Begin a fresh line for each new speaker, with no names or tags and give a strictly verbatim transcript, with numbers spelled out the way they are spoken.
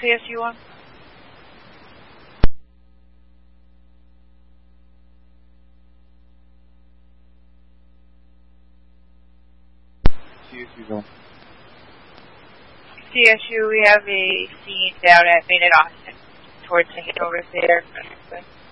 C S U one?
C S U one.
C S U, we have a scene down at Main and Austin, towards Saint Hilda there.